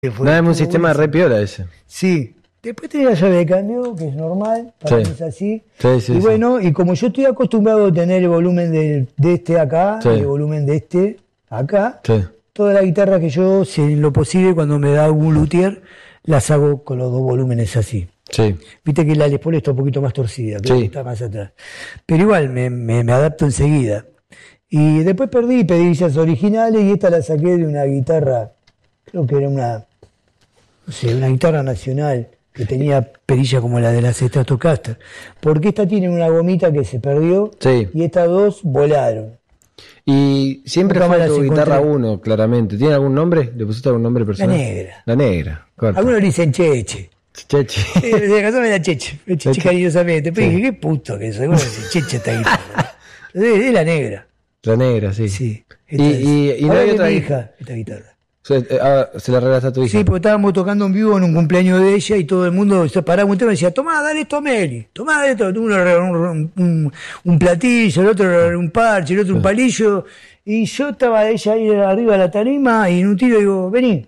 Nada, es un sistema re piola ese. Sí. Después tenés la llave de cambio, que es normal, para mí es así. Sí, y bueno, y como yo estoy acostumbrado a tener el volumen de este acá, y el volumen de este acá, toda la guitarra que yo, si en lo posible, cuando me da algún luthier, las hago con los dos volúmenes así. Sí. Viste que la Les Paul está un poquito más torcida, que está más atrás. Pero igual, me adapto enseguida. Y después pedí esas originales y esta la saqué de una guitarra, creo que era una guitarra nacional que tenía perilla como la de la Stratocaster. Porque esta tiene una gomita que se perdió y estas dos volaron. Y siempre fue tu guitarra 1, claramente. ¿Tiene algún nombre? ¿Le pusiste algún nombre personal? La Negra. La Negra, corta. Algunos le dicen Cheche. Cheche. De casa me da Cheche. Cheche cariñosamente. Pero dije, qué puto que soy. Bueno, Cheche esta guitarra. Es la Negra. La Negra, sí. Sí. Y no hay otra hija, esta guitarra. Se la regalaste a tu hija. Sí, porque estábamos tocando en vivo en un cumpleaños de ella y todo el mundo se paraba un tema y decía, tomá, dale esto a Meli, tomá esto. Uno un platillo, el otro un parche, el otro un palillo. Y yo estaba ella ahí arriba de la tarima y en un tiro digo, vení.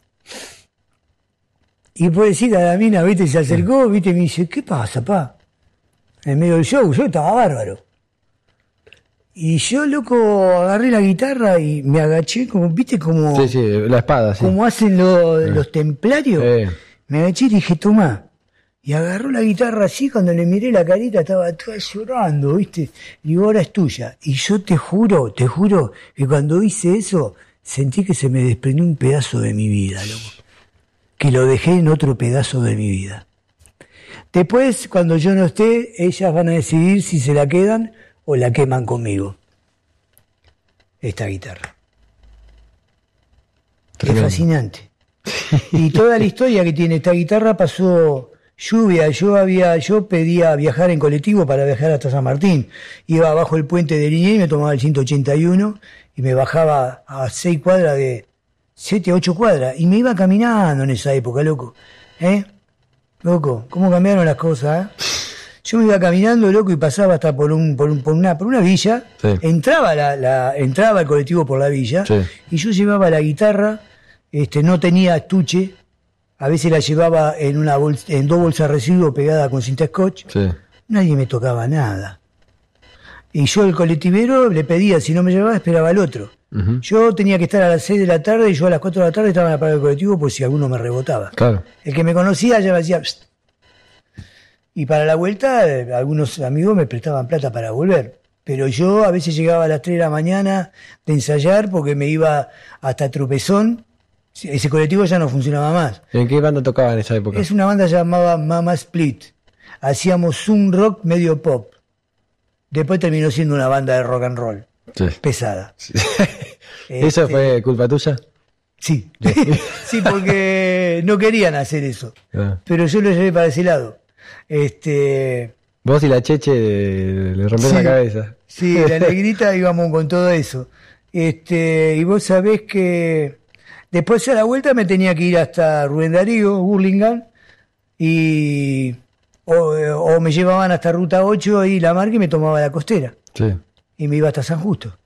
Y pobrecita la mina, viste, se acercó, viste, y me dice, ¿qué pasa, pa? En medio del show, yo estaba bárbaro. Y yo, loco, agarré la guitarra y me agaché, como, viste, como... Sí, la espada, sí. Como hacen los templarios. Me agaché y dije, tomá. Y agarró la guitarra así, cuando le miré la carita estaba toda llorando, viste. Y digo, ahora es tuya. Y yo te juro, que cuando hice eso, sentí que se me desprendió un pedazo de mi vida, loco. Que lo dejé en otro pedazo de mi vida. Después, cuando yo no esté, ellas van a decidir si se la quedan o la queman conmigo. Esta guitarra. Es fascinante. Y toda la historia que tiene esta guitarra pasó lluvia. Yo pedía viajar en colectivo para viajar hasta San Martín. Iba abajo el puente de Liniers y me tomaba el 181 y me bajaba a 6 cuadras de 7, 8 cuadras. Y me iba caminando en esa época, loco. Loco, ¿cómo cambiaron las cosas, Yo me iba caminando, loco, y pasaba hasta por una villa. Entraba el colectivo por la villa. Y yo llevaba la guitarra, no tenía estuche. A veces la llevaba en 2 bolsas de residuos pegadas con cinta scotch. Nadie me tocaba nada. Y yo, el colectivero, le pedía, si no me llevaba, esperaba al otro. Yo tenía que estar a las 6 de la tarde y yo a las 4 de la tarde estaba en la parada del colectivo por si alguno me rebotaba. Claro. El que me conocía ya me decía... Psst. Y para la vuelta, algunos amigos me prestaban plata para volver. Pero yo a veces llegaba a las 3 de la mañana de ensayar porque me iba hasta Tropezón. Ese colectivo ya no funcionaba más. ¿En qué banda tocaba en esa época? Es una banda llamada Mama Split. Hacíamos un rock medio pop. Después terminó siendo una banda de rock and roll. Pesada. ¿Eso fue culpa tuya? Sí. Sí, porque no querían hacer eso. Pero yo lo llevé para ese lado. Vos y la Cheche le rompieron la cabeza. Sí, la Negrita íbamos con todo eso. Y vos sabés que después a la vuelta me tenía que ir hasta Rubén Darío, Burlingame, o me llevaban hasta Ruta 8 y La Marca y me tomaba la costera. Y me iba hasta San Justo.